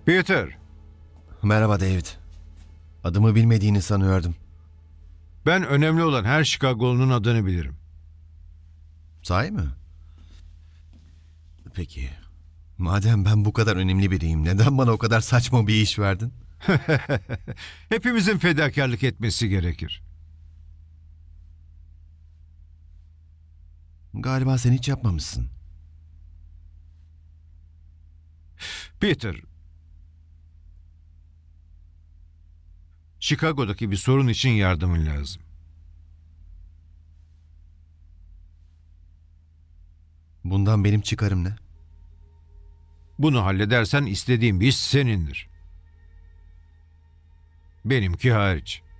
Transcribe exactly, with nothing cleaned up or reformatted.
Peter, Merhaba David. Adımı bilmediğini sanıyordum. ben önemli olan her Chicago'nun adını bilirim. Sahi mi? Peki. Madem ben bu kadar önemli biriyim, neden bana o kadar saçma bir iş verdin? Hepimizin fedakarlık etmesi gerekir. Galiba sen hiç yapmamışsın. Peter, Chicago'daki bir sorun için yardımın lazım. Bundan benim çıkarım ne? Bunu halledersen istediğin bir iş senindir. Benimki hariç.